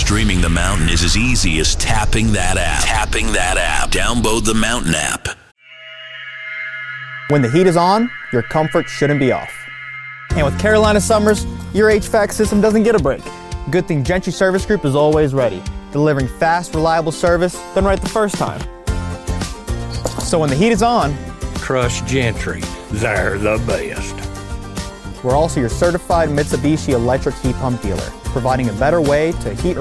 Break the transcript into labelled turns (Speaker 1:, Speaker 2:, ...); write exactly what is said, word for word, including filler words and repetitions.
Speaker 1: Streaming the mountain is as easy as tapping that app. Tapping that app. Download the Mountain app.
Speaker 2: When the heat is on, your comfort shouldn't be off. And with Carolina summers, your H V A C system doesn't get a break. Good thing Gentry Service Group is always ready, delivering fast, reliable service done right the first time. So when the heat is on,
Speaker 3: trust Gentry. They're the best.
Speaker 2: We're also your certified Mitsubishi electric heat pump dealer, providing a better way to heat